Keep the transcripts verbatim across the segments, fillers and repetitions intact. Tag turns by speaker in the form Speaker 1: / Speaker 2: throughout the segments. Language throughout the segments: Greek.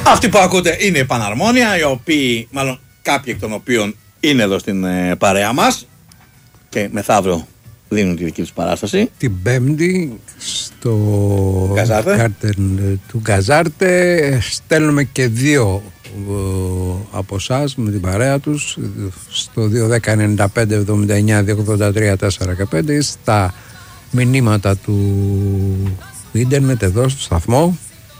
Speaker 1: Αυτοί που ακούτε είναι η Παναρμόνια, οι οποίοι, μάλλον κάποιοι εκ των οποίων είναι εδώ στην ε, παρέα μας και μεθαύριο δίνουν τη δική τους παράσταση.
Speaker 2: Την Πέμπτη στο
Speaker 1: Γκαζάρτε.
Speaker 2: Κάρτερν του Γκαζάρτε στέλνουμε και δύο ε, από εσάς με την παρέα τους στο δύο ένα μηδέν εννιά πέντε εβδομήντα εννιά δύο ογδόντα τρία τέσσερα και πέντε στα μηνύματα του ίντερνετ εδώ στο σταθμό.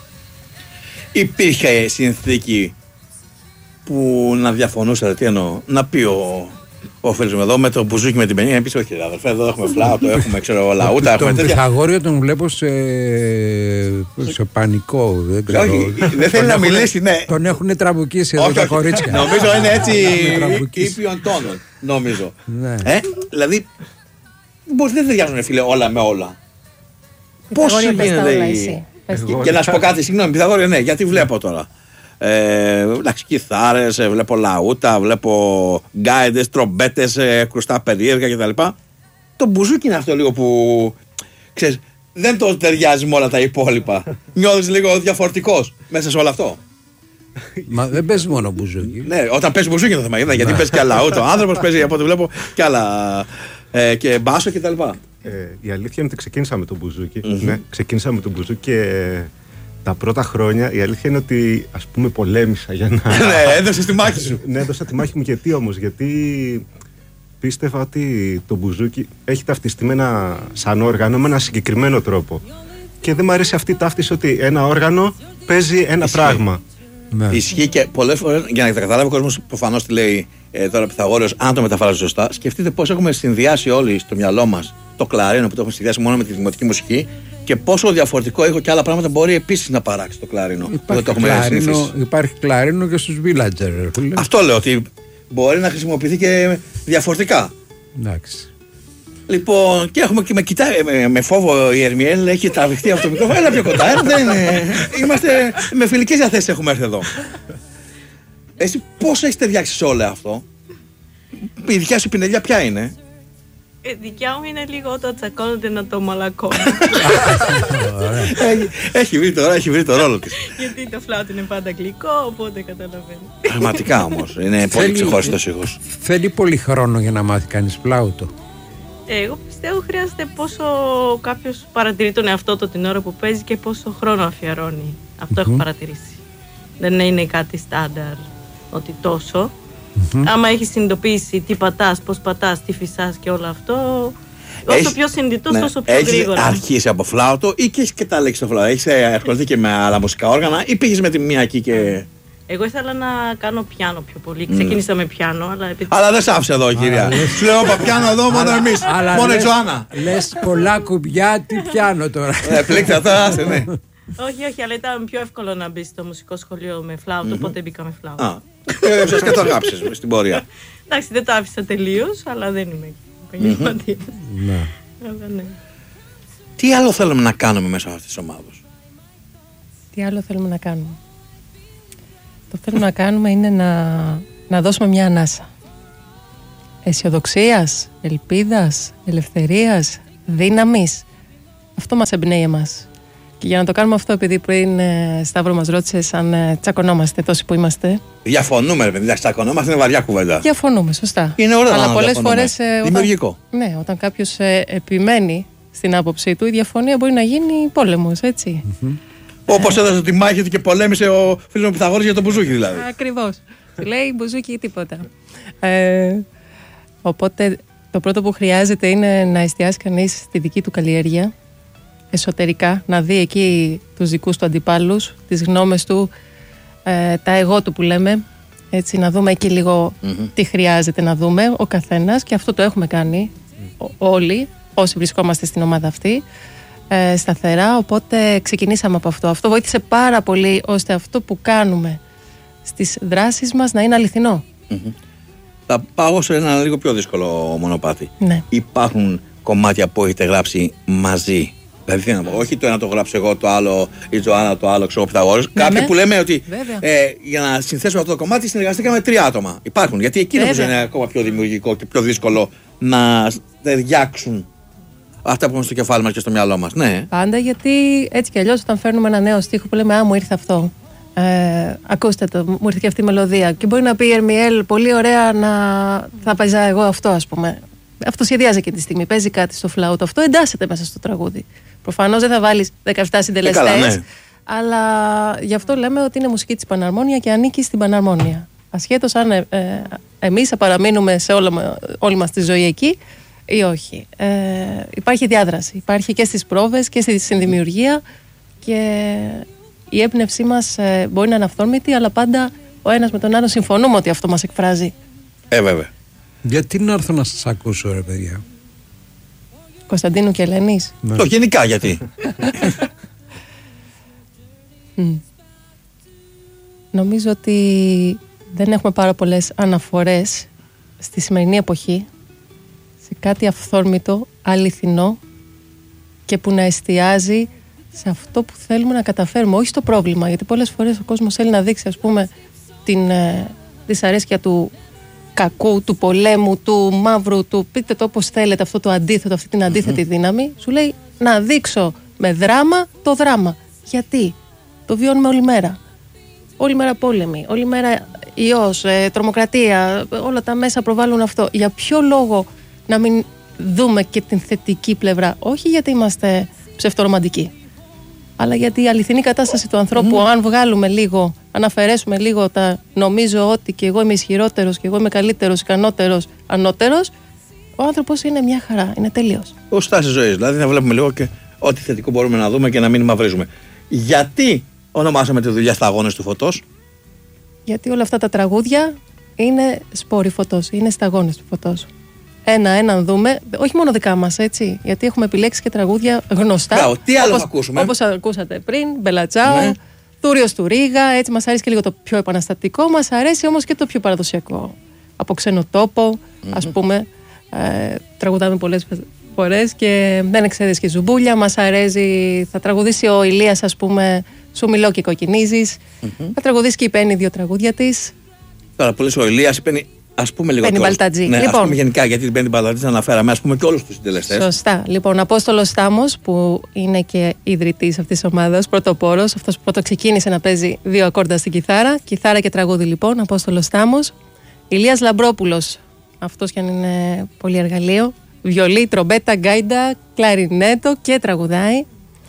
Speaker 1: Υπήρχε συνθήκη που να διαφωνούσε, τι εννοώ, να πει ο, ο φίλος μου εδώ με το μπουζούκι με την πενήντα, να πεις όχι ρε αδερφέ, εδώ έχουμε φλάουτο, έχουμε ξέρω λαούτα, έχουμε
Speaker 2: τον
Speaker 1: τέτοια.
Speaker 2: Πυθαγόριο τον βλέπω σε, σε πανικό, δεν ξέρω.
Speaker 1: Όχι, δεν θέλει να μιλήσει, ναι.
Speaker 2: Τον έχουν τραμπουκίσει εδώ τα κορίτσια.
Speaker 1: Νομίζω είναι έτσι ήπιον τόνων, νομίζω.
Speaker 2: Ναι.
Speaker 1: Ε, δηλαδή, μπορεί δεν ταιριάζουν φίλε όλα με όλα. Πώς γίνεται η... Και να σου πω κάτι, συγγνώμη, Πυθαγόριο, ναι, γιατί βλέπω τώρα. Ε, εντάξει, κιθάρες, ε, βλέπω λαούτα, βλέπω γκάιντες, τρομπέτες, ε, κρουστά περίεργα κτλ. Το μπουζούκι είναι αυτό λίγο που, ξέρεις, δεν το ταιριάζει με όλα τα υπόλοιπα. Νιώθεις λίγο διαφορετικός μέσα σε όλο αυτό.
Speaker 2: Μα δεν παίζει μόνο μπουζούκι.
Speaker 1: Ναι, όταν παίζει μπουζούκι είναι το θέμα, γιατί παίζει και άλλα λαούτα. Ο άνθρωπος παίζει από ό,τι βλέπω και άλλα, ε, και μπάσο κτλ.
Speaker 3: Ε, η αλήθεια είναι ότι ξεκίνησα με τον μπουζούκι. Mm-hmm. Ναι, ξεκίνησα με τον μπουζούκι και τα πρώτα χρόνια η αλήθεια είναι ότι ας πούμε πολέμησα για να.
Speaker 1: Ναι, έδωσες τη μάχη σου.
Speaker 3: Ναι, έδωσα τη μάχη μου. Γιατί όμως, γιατί πίστευα ότι το μπουζούκι έχει ταυτιστεί με ένα, σαν όργανο με ένα συγκεκριμένο τρόπο. Και δεν μου αρέσει αυτή η ταύτιση ότι ένα όργανο παίζει ένα Ισχύει. πράγμα.
Speaker 2: Ναι.
Speaker 1: Ισχύει και πολλές φορές, για να τα καταλάβει ο κόσμος, προφανώς τι λέει ε, τώρα Πυθαγόριος, αν το μεταφράζει σωστά, σκεφτείτε πώς έχουμε συνδυάσει όλοι στο μυαλό μας το κλαρίνο που το έχουμε συνδυάσει μόνο με τη δημοτική μουσική και πόσο διαφορετικό ήχο και άλλα πράγματα μπορεί επίσης να παράξει το κλαρίνο.
Speaker 2: Υπάρχει,
Speaker 1: το
Speaker 2: κλαρίνο, υπάρχει κλαρίνο και στους villager.
Speaker 1: Αυτό λέω, ότι μπορεί να χρησιμοποιηθεί και διαφορετικά.
Speaker 2: Εντάξει.
Speaker 1: Λοιπόν, και έχουμε και με κοιτάει με, με φόβο η Ερμιέλ, έχει τραβηχτεί αυτό το μικρόφωνο. Έλα πιο κοντά, έλα, δεν είναι. Είμαστε με φιλικές διαθέσεις έχουμε έρθει εδώ. Εσύ πώς έχεις ταιριάξει σε όλο αυτό? Η δικιά σου πινελιά ποια είναι?
Speaker 4: Η δικιά μου είναι λίγο όταν τσακώνονται να το μαλακώνω.
Speaker 1: έχει, έχει, βρει το, έχει βρει το ρόλο της.
Speaker 4: Γιατί το φλάουτ είναι πάντα γλυκό, οπότε καταλαβαίνω.
Speaker 1: Πραγματικά όμως, είναι πολύ ξεχωριστός ήχος.
Speaker 2: Θέλει πολύ χρόνο για να μάθει κανείς φλάουτο.
Speaker 4: Εγώ πιστεύω χρειάζεται πόσο κάποιος παρατηρεί τον εαυτό του την ώρα που παίζει και πόσο χρόνο αφιερώνει. Αυτό mm-hmm. έχω παρατηρήσει. Δεν είναι κάτι στάνταρ ότι τόσο. Mm-hmm. Άμα έχεις συνειδητοποιήσει τι πατάς, πώς πατάς, τι φυσάς και όλο αυτό, όσο έχεις, πιο συνειδητός, ναι, τόσο πιο
Speaker 1: έχεις
Speaker 4: γρήγορα.
Speaker 1: Έχεις αρχίσει από φλάουτο ή και έχεις και τα λέξεις στο φλάουτο? Έχεις ασχοληθεί και με άλλα μουσικά όργανα ή πήγες με τη μία εκεί και...
Speaker 4: Εγώ ήθελα να κάνω πιάνο πιο πολύ. Ξεκίνησα mm. με πιάνο, αλλά επειδή...
Speaker 1: Αλλά δεν σ' άφησε εδώ, κυρία. Σου λέω, είπα πιάνο εδώ, μόνο εμείς. Μόνο η Τζοάννα.
Speaker 2: Λες πολλά κουμπιά, τι πιάνο τώρα.
Speaker 1: Ε, πλήξα αυτά, ναι.
Speaker 4: Όχι, όχι, αλλά ήταν πιο εύκολο να μπει στο μουσικό σχολείο με φλάουτο, οπότε μπήκα με φλάουτο.
Speaker 1: Α, έψας και το αγάπησες στην πορεία.
Speaker 4: Εντάξει, δεν το άφησα τελείως, αλλά δεν είμαι επαγγελματίας. Ναι.
Speaker 1: Τι άλλο θέλουμε να κάνουμε μέσα από αυτές τις ομάδες?
Speaker 5: Τι άλλο θέλουμε να κάνουμε? Το που θέλουμε να κάνουμε είναι να, να δώσουμε μια ανάσα αισιοδοξίας, ελπίδας, ελευθερίας, δύναμης. Αυτό μας εμπνέει εμάς. Και για να το κάνουμε αυτό, επειδή πριν ε, Σταύρο μας ρώτησες αν ε, τσακωνόμαστε τόσοι που είμαστε.
Speaker 1: Διαφωνούμε, ρε παιδί, τσακωνόμαστε, είναι βαριά κουβέντα.
Speaker 5: Διαφωνούμε, σωστά.
Speaker 1: Είναι ωραίο.
Speaker 5: Αλλά πολλές φορές. Ε,
Speaker 1: δημιουργικό.
Speaker 5: Όταν, ναι, όταν κάποιος ε, επιμένει στην άποψή του, η διαφωνία μπορεί να γίνει πόλεμος, έτσι. Mm-hmm.
Speaker 1: Όπως έδωσε τη μάχη του και πολέμησε ο φίλος μου Πυθαγόρης για το μπουζούκι, δηλαδή.
Speaker 5: Ακριβώς. Λέει μπουζούκι ή τίποτα. Ε, οπότε το πρώτο που χρειάζεται είναι να εστιάσει κανείς στη δική του καλλιέργεια, εσωτερικά, να δει εκεί τους δικούς του αντιπάλους, τις γνώμες του, ε, τα εγώ του που λέμε, έτσι, να δούμε εκεί λίγο mm-hmm. τι χρειάζεται να δούμε ο καθένας, και αυτό το έχουμε κάνει mm. όλοι όσοι βρισκόμαστε στην ομάδα αυτή. Ε, σταθερά, οπότε ξεκινήσαμε από αυτό. Αυτό βοήθησε πάρα πολύ ώστε αυτό που κάνουμε στις δράσεις μας να είναι αληθινό.
Speaker 1: Mm-hmm. Θα πάω σε ένα λίγο πιο δύσκολο μονοπάτι.
Speaker 5: Ναι.
Speaker 1: Υπάρχουν κομμάτια που έχετε γράψει μαζί? Δηλαδή, τι να πω, όχι το ένα το γράψω εγώ, το άλλο η Τζοάννα, το άλλο ξέρω ο Πυθαγόρης. Ναι, κάποιοι ναι. που λέμε ότι ε, για να συνθέσουμε αυτό το κομμάτι συνεργαστήκαμε τρία άτομα. Υπάρχουν. Γιατί εκείνο που είναι ακόμα πιο δημιουργικό και πιο δύσκολο να ταιριάξουν αυτά που έχουμε στο κεφάλι μας και στο μυαλό μας. Ναι.
Speaker 5: Πάντα, γιατί έτσι κι αλλιώς όταν φέρνουμε ένα νέο στίχο που λέμε «Α, μου ήρθε αυτό», Ε, ακούστε το, μου ήρθε και αυτή η μελωδία. Και μπορεί να πει η Ερμιέλ, πολύ ωραία να θα παίζα εγώ αυτό, ας πούμε. Αυτό σχεδιάζει και τη στιγμή. Παίζει κάτι στο φλάουτο. Αυτό εντάσσεται μέσα στο τραγούδι. Προφανώς δεν θα βάλεις δεκαεπτά συντελεστές. Ε, ναι. Αλλά γι' αυτό λέμε ότι είναι μουσική της Παναρμόνια και ανήκει στην Παναρμόνια. Ασχέτως αν ε, ε, εμείς θα παραμείνουμε σε όλο, όλη μας τη ζωή εκεί ή όχι. Ε, υπάρχει διάδραση. Υπάρχει και στις πρόβες και στη συνδημιουργία και η έμπνευσή μας ε, μπορεί να είναι αυθόρμητη, αλλά πάντα ο ένας με τον άλλο συμφωνούμε ότι αυτό μας εκφράζει.
Speaker 1: Ε, βέβαια.
Speaker 2: Γιατί να έρθω να σας ακούσω, ρε παιδιά.
Speaker 5: Κωνσταντίνου και Ελένης.
Speaker 1: Ναι. Το γενικά γιατί.
Speaker 5: mm. Νομίζω ότι δεν έχουμε πάρα πολλές αναφορές στη σημερινή εποχή σε κάτι αυθόρμητο, αληθινό και που να εστιάζει σε αυτό που θέλουμε να καταφέρουμε, όχι στο πρόβλημα. Γιατί πολλές φορές ο κόσμος θέλει να δείξει, ας πούμε, την ε, δυσαρέσκεια του κακού, του πολέμου, του μαύρου, του πείτε το όπως θέλετε, αυτό το αντίθετο, αυτή την αντίθετη mm-hmm. δύναμη. Σου λέει να δείξω με δράμα το δράμα. Γιατί το βιώνουμε όλη μέρα. Όλη μέρα πόλεμοι, όλη μέρα ιός, ε, τρομοκρατία, όλα τα μέσα προβάλλουν αυτό. Για ποιο λόγο να μην δούμε και την θετική πλευρά? Όχι γιατί είμαστε ψευτορομαντικοί, αλλά γιατί η αληθινή κατάσταση του ανθρώπου, mm. αν βγάλουμε λίγο, αν αφαιρέσουμε λίγο τα νομίζω ότι και εγώ είμαι ισχυρότερος και εγώ είμαι καλύτερος, ικανότερος, ανώτερος, ο άνθρωπος είναι μια χαρά, είναι τελείως.
Speaker 1: Ως στάση ζωής, δηλαδή να βλέπουμε λίγο και ό,τι θετικό μπορούμε να δούμε και να μην μαυρίζουμε. Γιατί ονομάσαμε τη δουλειά Σταγόνες του Φωτός?
Speaker 5: Γιατί όλα αυτά τα τραγούδια είναι σπόροι φωτός, είναι σταγόνες του φωτός. Ένα-έναν δούμε, όχι μόνο δικά μας, έτσι, γιατί έχουμε επιλέξει και τραγούδια γνωστά.
Speaker 1: Μπράβο, τι άλλο
Speaker 5: όπως,
Speaker 1: θα ακούσουμε?
Speaker 5: Όπως ακούσατε πριν, Μπελατσάου, ναι. Τούριος του Ρίγα, έτσι μας αρέσει και λίγο το πιο επαναστατικό, μας αρέσει όμως και το πιο παραδοσιακό. Από ξένο τόπο, mm-hmm. ας πούμε, ε, τραγουδάμε πολλές φορές και δεν εξαίρεσαι και ζουμπούλια, μας αρέσει, θα τραγουδήσει ο Ηλίας, ας πούμε, Σου μιλώ και κοκκινίζεις, mm-hmm. θα τραγουδήσει και η Πέννη δύο τραγούδια της.
Speaker 1: Τώρα που λες ο Ηλίας, η Πέννη, ας πούμε λίγο.
Speaker 5: Πέννη Μπαλτατζή.
Speaker 1: Ναι,
Speaker 5: λοιπόν,
Speaker 1: ας πούμε γενικά, γιατί την Πέννη Μπαλτατζή την αναφέραμε, ας πούμε και όλους τους συντελεστές.
Speaker 5: Σωστά. Λοιπόν, Απόστολος Στάμος, που είναι και ιδρυτής αυτής της ομάδας, πρωτοπόρος, αυτός που πρώτο ξεκίνησε να παίζει δύο ακόρντα στην κιθάρα. Κιθάρα και τραγούδι, λοιπόν, Απόστολος Στάμος. Ηλίας Λαμπρόπουλος, αυτός κι αν είναι πολύ εργαλείο. Βιολί, τρομπέτα, γκάιντα, κλαρινέτο και τραγουδάει.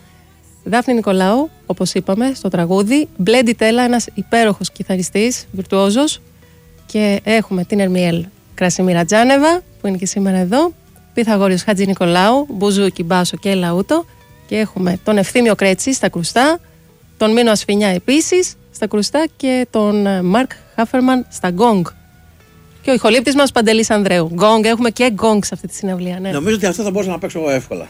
Speaker 5: Δάφνη Νικολάου, όπως είπαμε, στο τραγούδι. Μπλέντι Τέλα, ένας υπέροχος κιθαριστής, βιρτουόζος. Και έχουμε την Ερμιέλ Κρασιμίρα Τζάνεβα, που είναι και σήμερα εδώ. Πυθαγόριος Χατζη Νικολάου, μπουζούκι, μπάσο και λαούτο. Και έχουμε τον Ευθύμιο Κρέτσι στα κρουστά, τον Μίνο Ασφινιά επίσης στα κρουστά και τον Μάρκ Χάφερμαν στα γκόγκ. Και ο ηχολήπτης μας Παντελής Ανδρέου. Γκόγκ, έχουμε και γκόγκ σε αυτή τη συναυλία. Ναι.
Speaker 1: Νομίζω ότι αυτό θα μπορούσα να παίξω εγώ εύκολα.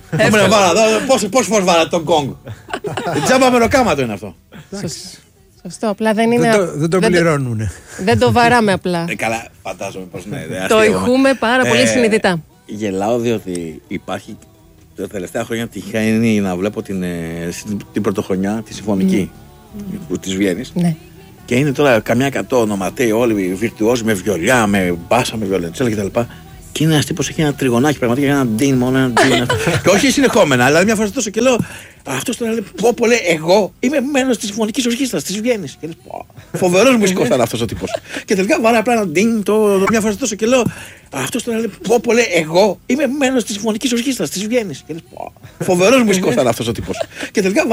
Speaker 1: Πόσες φορές βάλατε τον γκόγκ? Τζάμπα μεροκάματο είναι αυτό.
Speaker 5: Σωστό, απλά δεν είναι.
Speaker 2: Δεν το, δεν το πληρώνουνε.
Speaker 5: Δεν το βαράμε απλά.
Speaker 1: Ε, καλά, φαντάζομαι πως ναι.
Speaker 5: Το ηχούμε πάρα πολύ συνειδητά.
Speaker 1: Γελάω διότι υπάρχει τα τελευταία χρόνια τυχαίνει να βλέπω την, την πρωτοχρονιά, τη συμφωνική mm. της Βιέννης. Ναι. Και είναι τώρα καμιά εκατό ονοματέοι, όλοι βιρτουόζοι με βιολιά, με μπάσα, με βιολεντσέλα κτλ. Και είναι ένας τύπος, έχει ένα τριγωνάκι πραγματικά, ένα ντύν μόνο, ένα ντύν. Και όχι συνεχόμενα, δηλαδή μια φορά τόσο και λέω, αυτός τώρα λέει, πω πω λέει, εγώ είμαι μέλος της συμφωνικής ορχήστρας της Βιέννης. Και λες, φοβερός μουσικός ήταν αυτός ο τύπος. Και τελικά βάλα απλά ένα ντύν, το, το, μια φορά τόσο και λέω, αυτός τώρα λέει, πω πω λέει, εγώ είμαι μέλος της συμφωνικής ορχήστρας της Βιέννης. Και λες, φοβερός μουσικός ήταν αυτός ο τύπος. Και τελικά